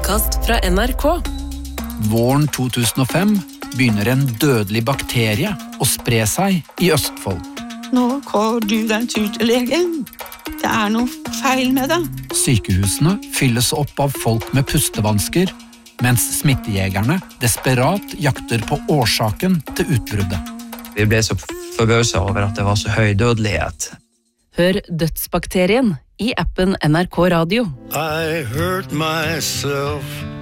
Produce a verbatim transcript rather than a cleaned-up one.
podcast fra N R K. Våren to tusen og fem begynner en dødelig bakterie å spre seg i Østfold. Nå går du den tur til legen. Det er noe feil med det. Sykehusene fylles opp av folk med pustevansker, mens smittejegerne desperat jakter på årsaken til utbruddet. Vi ble så forbauset over at det var så høy dødelighet. Hør Dødsbakterien i appen N R K Radio. I hurt myself